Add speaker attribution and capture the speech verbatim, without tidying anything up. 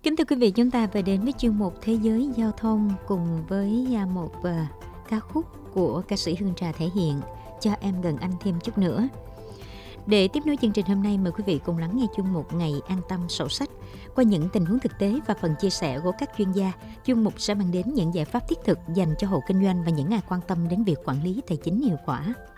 Speaker 1: Kính thưa quý vị, chúng ta về đến với chuyên mục Thế giới giao thông cùng với à, một à, ca khúc của ca sĩ Hương Trà thể hiện Cho Em Gần Anh Thêm Chút Nữa. Để tiếp nối chương trình hôm nay, mời quý vị cùng lắng nghe chuyên mục Ngày An Tâm Sổ Sách. Qua những tình huống thực tế và phần chia sẻ của các chuyên gia, chuyên mục sẽ mang đến những giải pháp thiết thực dành cho hộ kinh doanh và những ai quan tâm đến việc quản lý tài chính hiệu quả.